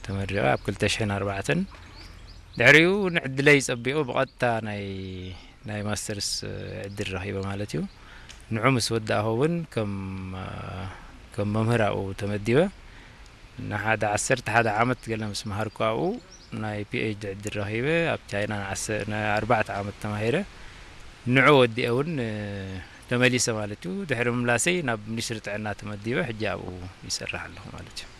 تمرقة بكل تشحن 4 دعريو نعدلي يصبيو بقطة ناي ماسترس عدل رهيبة مالتيو نعومس ودا هون كم ممهرة أو تمديوه نحدا عسرت حدا عامت قلنا اسمها هركواو ناي بي اتش عدل رهيبة أبتاينا نا 4 عامت تماهيرة نعود دي أون تمليسة مالتيو دحر ملاسي ناب نشرت عنا تمديوه حجابو يسرح له مالتيو